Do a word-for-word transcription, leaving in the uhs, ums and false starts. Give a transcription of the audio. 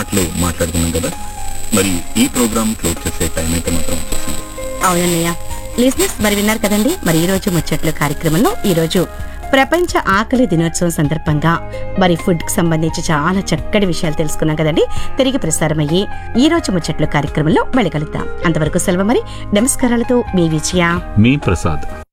ముచ్చట్లు మాట్లాడుకున్నాం కదా, మరి ఈ ప్రోగ్రామ్ క్లోజ్ చేసే టైం అయితే మాత్రం వచ్చేసింది. అవునన్నయ్య. లిజినెస్ మరి విన్నారు కదండి. మరి ఈ రోజు ముచ్చట్లు కార్యక్రమంలో ఈ రోజు ప్రపంచ ఆకలి దినోత్సవం సందర్భంగా మరి ఫుడ్ కి సంబంధించి చాలా చక్కటి విషయాలు తెలుసుకున్నాం కదండి. తిరిగి ప్రసారమయ్యి ఈ రోజు ముచ్చట్లు కార్యక్రమంలో మళ్ళీ కలుద్దాం. అంతవరకు సెలవు మరి. నమస్కారాలతో మీ విజయ, మీ ప్రసాద్.